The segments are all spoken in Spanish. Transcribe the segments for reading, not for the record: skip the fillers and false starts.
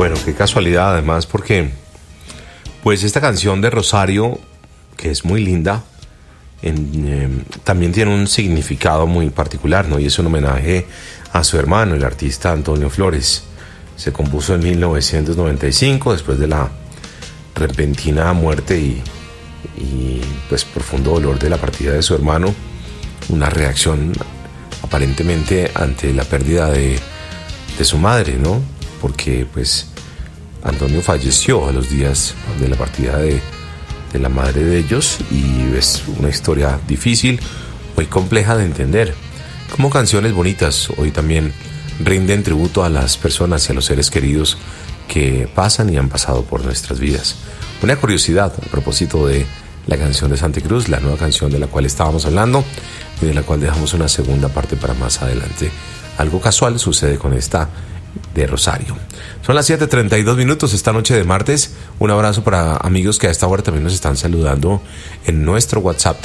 Bueno, qué casualidad además, porque pues esta canción de Rosario, que es muy linda, también tiene un significado muy particular, ¿no? Y es un homenaje a su hermano, el artista Antonio Flores. Se compuso en 1995, después de la repentina muerte y pues profundo dolor de la partida de su hermano, una reacción aparentemente ante la pérdida de su madre, ¿no? Porque pues Antonio falleció a los días de la partida de la madre de ellos, y es una historia difícil, muy compleja de entender. Como canciones bonitas hoy también rinden tributo a las personas y a los seres queridos que pasan y han pasado por nuestras vidas. Una curiosidad a propósito de la canción de Santa Cruz, la nueva canción de la cual estábamos hablando y de la cual dejamos una segunda parte para más adelante. Algo casual sucede con esta de Rosario. Son las 7:32 esta noche de martes. Un abrazo para amigos que a esta hora también nos están saludando en nuestro WhatsApp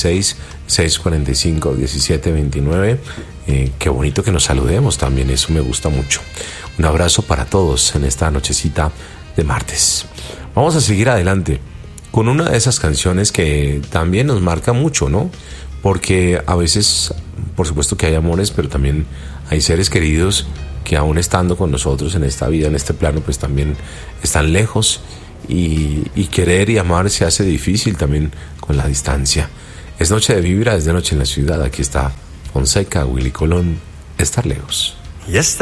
316-645-1729. Qué bonito que nos saludemos también, eso me gusta mucho. Un abrazo para todos en esta nochecita de martes. Vamos a seguir adelante con una de esas canciones que también nos marca mucho, ¿no? Porque a veces, por supuesto que hay amores, pero también hay seres queridos que aún estando con nosotros en esta vida, en este plano, pues también están lejos, y querer y amar se hace difícil también con la distancia. Es noche de vibra, es de noche en la ciudad. Aquí está Fonseca, Willy Colón, Estar Lejos. Y esta